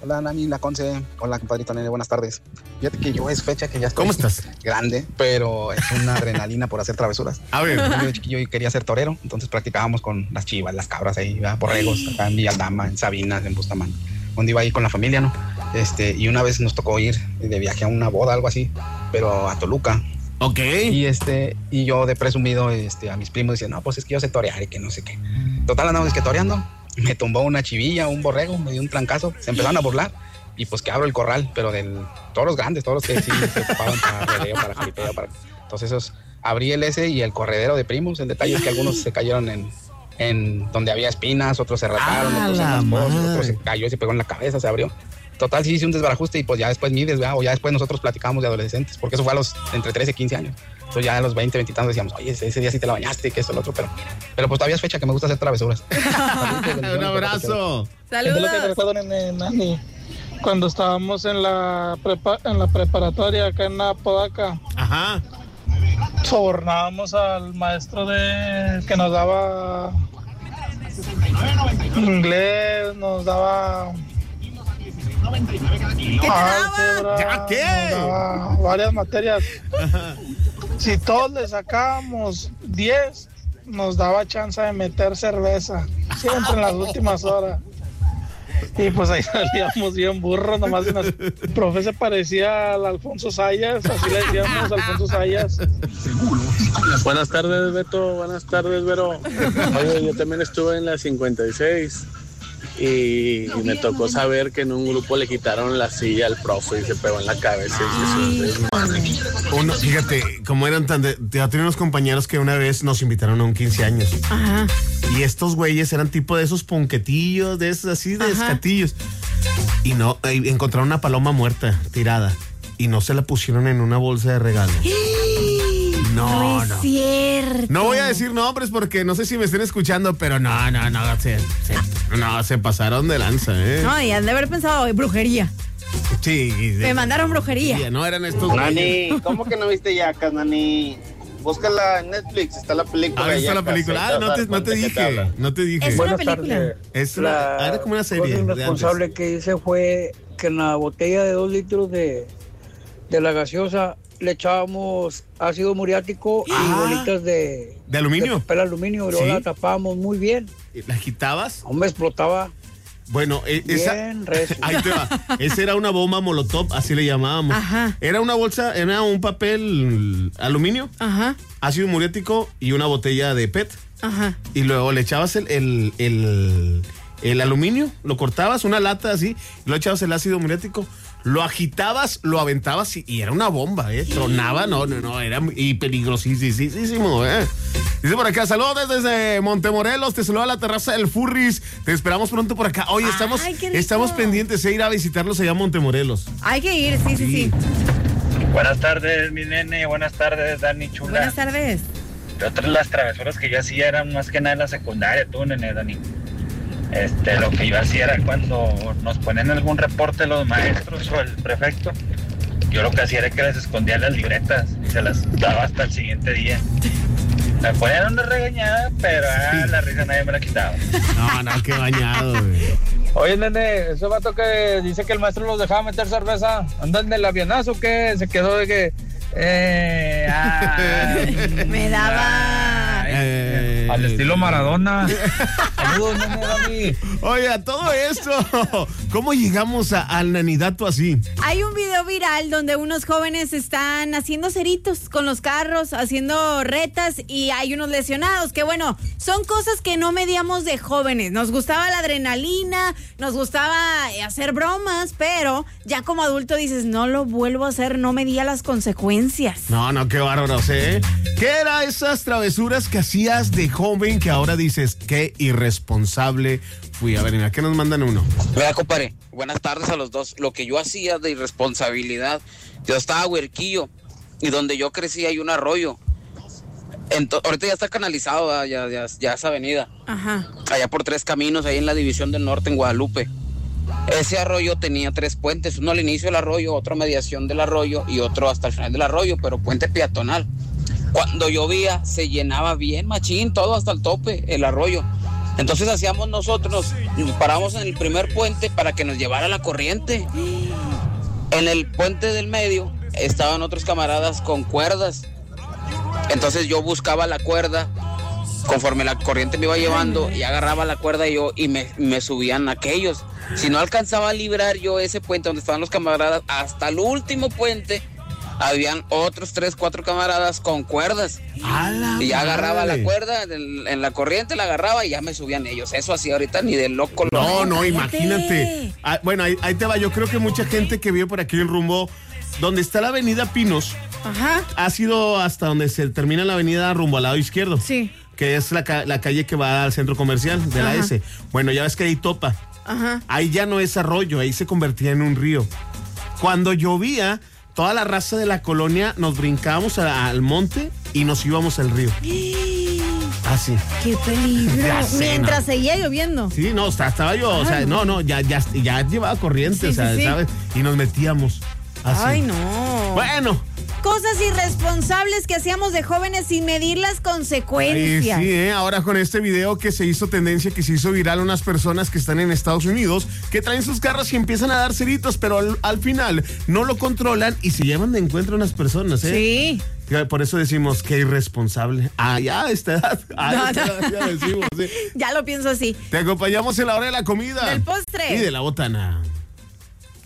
Hola, Nani, la Conce. Hola, compadrito Nene, buenas tardes. Fíjate que yo es fecha que ya estoy... ¿Cómo estás? Grande, pero es una adrenalina por hacer travesuras. A ver. Yo de chiquillo quería ser torero, entonces practicábamos con las chivas, las cabras ahí, ¿verdad? Borregos, acá en Villaldama, en Sabinas, en Bustamante, donde iba ahí con la familia, ¿no? Y una vez nos tocó ir de viaje a una boda, algo así, pero a Toluca. Ok. Y yo de presumido, a mis primos decían, no, pues es que yo sé torear y que no sé qué. Total, andamos toreando. Me tumbó una chivilla, un borrego, me dio un trancazo, se empezaron a burlar y pues que abro el corral, pero todos los grandes, todos los que sí se ocupaban para rodeo, para jaripeo, entonces esos, abrí el ese y el corredero de primos. El detalle es que algunos se cayeron en donde había espinas, otros se rataron, otros en las cosas, otros se cayó y se pegó en la cabeza, se abrió. Total, sí hice un desbarajuste y pues ya después mides, ¿verdad? O ya después nosotros platicábamos de adolescentes, porque eso fue a los entre 13 y 15 años. Entonces ya a los 20, 20 y tantos decíamos, oye, ese día sí te la bañaste, que esto, lo otro, pero pues todavía es fecha que me gusta hacer travesuras. Un abrazo. Saludos. Nani, cuando estábamos en la preparatoria acá en Apodaca. Ajá. Sobornábamos al maestro que nos daba inglés, nos daba... ¿Qué te daba? ¿Ya qué? Nos daba varias materias. Ajá. Si todos le sacábamos 10, nos daba chance de meter cerveza, siempre en las últimas horas. Y pues ahí salíamos bien burros, nomás el profe se parecía al Alfonso Sayas, así le decíamos Alfonso Sayas. Buenas tardes, Beto, buenas tardes, Vero. Oye, yo también estuve en la 56 y me tocó saber que en un grupo le quitaron la silla al profe y se pegó en la cabeza. Fíjate, como eran ya tenía unos compañeros que una vez nos invitaron a un 15 años. Ajá. Y estos güeyes eran tipo de esos ponquetillos, de esos así, de escatillos. Y no, encontraron una paloma muerta, tirada. Y no se la pusieron en una bolsa de regalo. No es cierto. No voy a decir nombres porque no sé si me estén escuchando, pero no, se pasaron de lanza, No, y han de haber pensado, brujería. Sí. Me mandaron brujería. No eran estos. Nani, ¿cómo que no viste Yacas, Nani? Búscala en Netflix, está la película. Ah, está la película. No te dije. Es una película. Era como una serie. Lo irresponsable que hice fue que en la botella de 2 litros de la gaseosa le echábamos ácido muriático y bolitas de aluminio. De papel aluminio, pero la tapábamos muy bien. ¿Las quitabas? Hombre, explotaba. Bueno, bien recio. Ahí te va. Esa era una bomba molotov, así le llamábamos. Ajá. Era una bolsa, era un papel aluminio, ajá, ácido muriático y una botella de PET. Ajá. Y luego le echabas el aluminio, lo cortabas, una lata así, y lo echabas el ácido muriático, lo agitabas, lo aventabas y era una bomba, tronaba, era y peligrosísimo, Dice por acá, saludos desde Montemorelos, te saluda la terraza del Furris, te esperamos pronto por acá. Oye, estamos pendientes de ir a visitarlos allá a Montemorelos. Hay que ir, sí. Buenas tardes, mi nene, buenas tardes, Dani chula. Buenas tardes. Otras las travesuras que yo hacía eran más que nada en la secundaria, tú, nene, Dani. Lo que yo hacía era cuando nos ponían algún reporte los maestros o el prefecto, yo lo que hacía era que les escondía las libretas y se las daba hasta el siguiente día. Me ponían una regañada, pero la risa nadie me la quitaba. No, qué bañado, güey. Oye, nene, ese vato que dice que el maestro los dejaba meter cerveza, ¿andan del avionazo que se quedó de que... me daba... al estilo Maradona. Saludos, nene, Dani. Oye, a todo esto, ¿cómo llegamos al nanidato así? Hay un video viral donde unos jóvenes están haciendo ceritos con los carros, haciendo retas, y hay unos lesionados, que bueno, son cosas que no medíamos de jóvenes. Nos gustaba la adrenalina, nos gustaba hacer bromas, pero ya como adulto dices, no lo vuelvo a hacer, no medía las consecuencias. No, qué bárbaros, ¿eh? ¿Qué eran esas travesuras que hacías de joven que ahora dices, qué irresponsable fui? A ver, mira, ¿qué nos mandan uno? Mira, compadre, buenas tardes a los dos. Lo que yo hacía de irresponsabilidad, yo estaba huerquillo y donde yo crecí hay un arroyo. Ahorita ya está canalizado, ya esa avenida. Ajá. Allá por 3 caminos, ahí en la División del Norte, en Guadalupe. Ese arroyo tenía 3 puentes, uno al inicio del arroyo, otro a mediación del arroyo y otro hasta el final del arroyo, pero puente peatonal. Cuando llovía se llenaba bien machín, todo hasta el tope, el arroyo. Entonces hacíamos nosotros, nos parábamos en el primer puente para que nos llevara la corriente. En el puente del medio estaban otros camaradas con cuerdas. Entonces yo buscaba la cuerda conforme la corriente me iba llevando y agarraba la cuerda y me subían aquellos. Si no alcanzaba a librar yo ese puente donde estaban los camaradas, hasta el último puente habían otros 3, 4 camaradas con cuerdas. Y ya agarraba la cuerda en la corriente, la agarraba y ya me subían ellos. Eso así ahorita ni de loco. No, imagínate. Bueno, ahí te va. Yo creo que mucha gente que vive por aquí en rumbo donde está la avenida Pinos, ha sido hasta donde se termina la avenida rumbo al lado izquierdo. Sí. Que es la calle que va al centro comercial de la S. Bueno, ya ves que ahí topa. Ahí ya no es arroyo, ahí se convertía en un río. Cuando llovía, toda la raza de la colonia nos brincábamos al monte y nos íbamos al río. Así. ¡Qué peligro! Mientras no. seguía lloviendo. Sí, no, estaba yo, o sea, ya llevaba corriente, o sea, ¿sabes? Y nos metíamos así. Ay, no. Bueno. Cosas irresponsables que hacíamos de jóvenes sin medir las consecuencias. Ay, sí, ahora con este video que se hizo tendencia, que se hizo viral, unas personas que están en Estados Unidos, que traen sus carros y empiezan a dar ceritos, pero al final no lo controlan y se llevan de encuentro a unas personas, ¿eh? Sí. Por eso decimos que irresponsable. Ya a esta edad. Ya decimos, ¿sí? Ya lo pienso así. Te acompañamos en la hora de la comida. Del postre. Y de la botana.